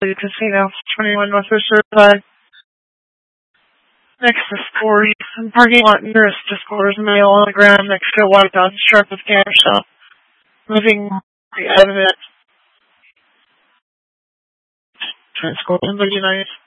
Casino, 21 Northwest Riverside. Next to Scores. Parking lot nearest to Scores, male on the ground next to a white Dodge truck with camera shop. Moving out of it. Scores, somebody nice.